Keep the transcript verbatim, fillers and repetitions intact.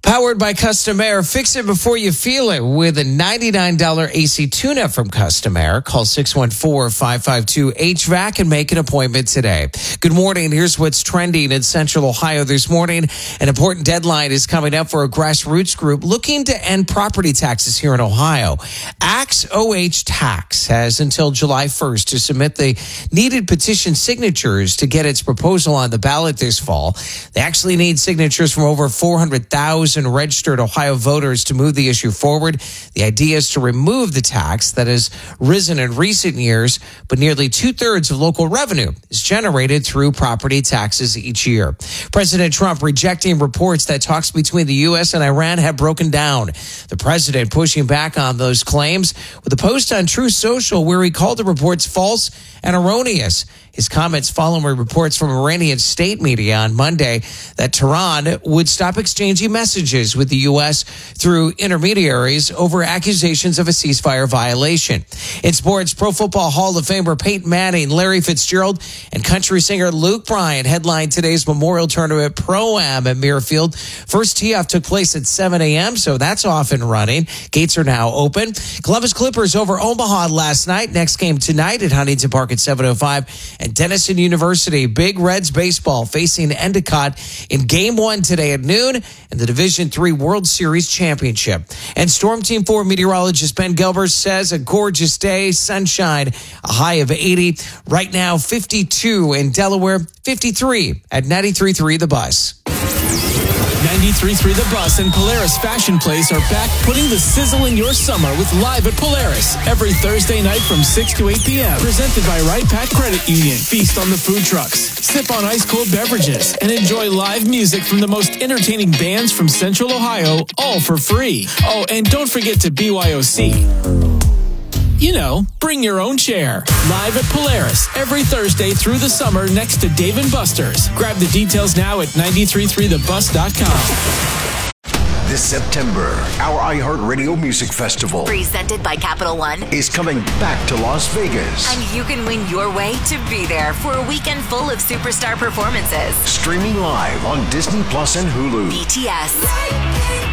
Powered by Custom Air. Fix it before you feel it with a ninety-nine dollars A C tune-up from Custom Air. Call six one four, five five two, H V A C and make an appointment today. Good morning. Here's what's trending in Central Ohio this morning. An important deadline is coming up for a grassroots group looking to end property taxes here in Ohio. Axe O H Tax has until July first to submit the needed petition signatures to get its proposal on the ballot this fall. They actually need signatures from over four hundred thousand registered Ohio voters to move the issue forward. The idea is to remove the tax that has risen in recent years, but nearly two-thirds of local revenue is generated through property taxes each year. President Trump rejecting reports that talks between the U S and Iran have broken down. The president pushing back on those claims with a post on Truth Social where he called the reports false and erroneous. His comments following reports from Iranian state media on Monday that Tehran would stop exchanging messages with the U S through intermediaries over accusations of a ceasefire violation. In sports, Pro Football Hall of Famer Peyton Manning, Larry Fitzgerald, and country singer Luke Bryan headlined today's Memorial Tournament Pro-Am at Muirfield. First tee-off took place at seven a.m., so that's off and running. Gates are now open. Columbus Clippers over Omaha last night. Next game tonight at Huntington Park at seven oh five. And Denison University, Big Reds baseball facing Endicott in game one today at noon in the Division three World Series Championship. And Storm Team four meteorologist Ben Gilbert says a gorgeous day, sunshine, a high of eighty. Right now, fifty-two in Delaware, fifty-three at ninety-three point three The Bus. ninety-three point three The Bus and Polaris Fashion Place are back putting the sizzle in your summer with Live at Polaris every Thursday night from six to eight p.m. Presented by Wright Pat Credit Union. Feast on the food trucks, sip on ice-cold beverages, and enjoy live music from the most entertaining bands from Central Ohio, all for free. Oh, and don't forget to B Y O C. You know, bring your own chair. Live at Polaris every Thursday through the summer next to Dave and Buster's. Grab the details now at ninety-three point three the bus dot com. This September, our iHeartRadio Music Festival, presented by Capital One, is coming back to Las Vegas. And you can win your way to be there for a weekend full of superstar performances. Streaming live on Disney Plus and Hulu. B T S.